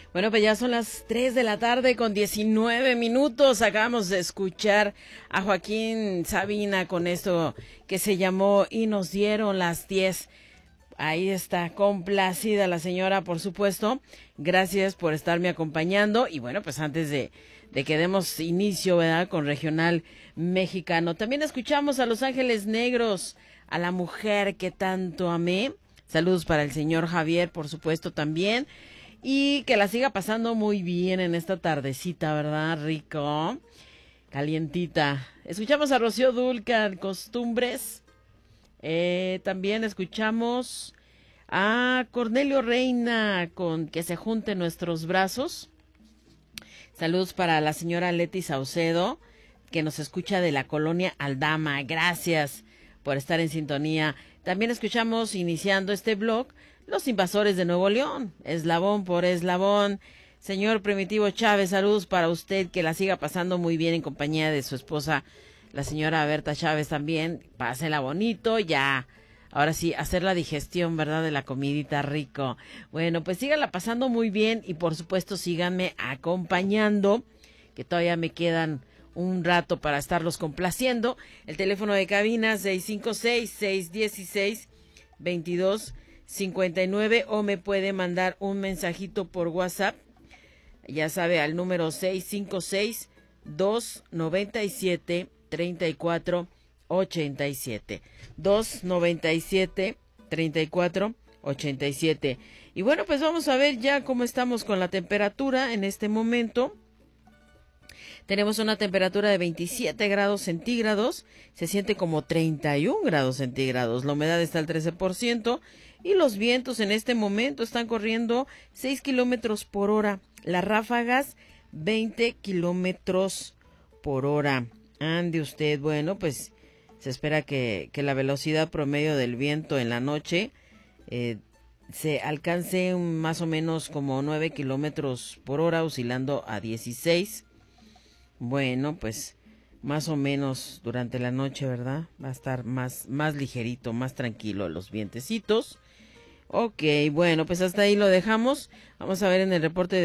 Bueno, pues ya son las 3 de la tarde con 19 minutos. Acabamos de escuchar a Joaquín Sabina con esto que se llamó Y nos dieron las 10. Ahí está, complacida la señora, por supuesto. Gracias por estarme acompañando. Y bueno, pues antes de que demos inicio, ¿verdad?, con Regional Mexicano, también escuchamos a Los Ángeles Negros, a la mujer que tanto amé. Saludos para el señor Javier, por supuesto, también. Y que la siga pasando muy bien en esta tardecita, ¿verdad? Rico, calientita. Escuchamos a Rocío Dúrcal, Costumbres. También escuchamos a Cornelio Reina con Que se junten nuestros brazos. Saludos para la señora Leti Saucedo, que nos escucha de la colonia Aldama. Gracias por estar en sintonía. También escuchamos, iniciando este blog, Los Invasores de Nuevo León, eslabón por eslabón. Señor Primitivo Chávez, saludos para usted, que la siga pasando muy bien en compañía de su esposa, la señora Berta Chávez también. Pásela bonito, ya. Ahora sí, hacer la digestión, ¿verdad?, de la comidita rico. Bueno, pues síganla pasando muy bien y por supuesto síganme acompañando, que todavía me quedan un rato para estarlos complaciendo. El teléfono de cabina 656-616-2259 o me puede mandar un mensajito por WhatsApp, ya sabe, al número 656-297-3487. 297-3487. Y bueno, pues vamos a ver ya cómo estamos con la temperatura en este momento. Tenemos una temperatura de 27 grados centígrados, se siente como 31 grados centígrados, la humedad está al 13% y los vientos en este momento están corriendo 6 kilómetros por hora, las ráfagas 20 kilómetros por hora. Ande usted, bueno, pues se espera que la velocidad promedio del viento en la noche se alcance más o menos como 9 kilómetros por hora, oscilando a 16. Bueno, pues más o menos durante la noche, ¿verdad? Va a estar más ligerito, más tranquilo los vientecitos. Ok, bueno, pues hasta ahí lo dejamos. Vamos a ver en el reporte